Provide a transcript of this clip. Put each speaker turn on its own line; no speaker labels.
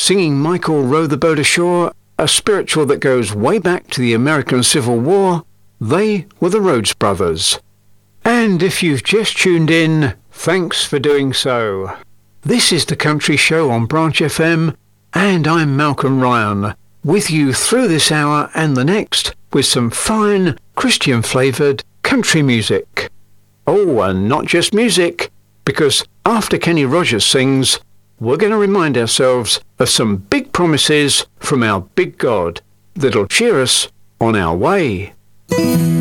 singing Michael Row the Boat Ashore, a spiritual that goes way back to the American Civil War. They were the Rhodes Brothers. And if you've just tuned in, thanks for doing so. This is The Country Show on Branch FM, and I'm Malcolm Ryan, with you through this hour and the next with some fine Christian-flavoured country music. Oh, and not just music, because after Kenny Rogers sings, we're going to remind ourselves of some big promises from our big God that'll cheer us on our way.